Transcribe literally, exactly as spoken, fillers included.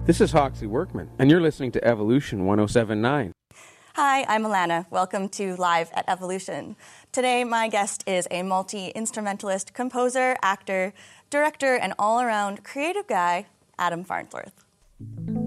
This is Hoxie Workman, and you're listening to Evolution one oh seven point nine. Hi, I'm Alana. Welcome to Live at Evolution. Today, my guest is a multi-instrumentalist, composer, actor, director, and all-around creative guy, Adam Farnsworth.